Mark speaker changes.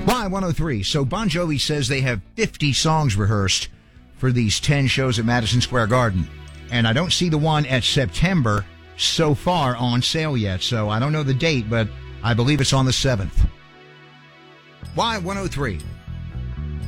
Speaker 1: Y103. So Bon Jovi says they have 50 songs rehearsed for these 10 shows at Madison Square Garden. And I don't see the one at September so far on sale yet. So I don't know the date, but I believe it's on the 7th. Y103.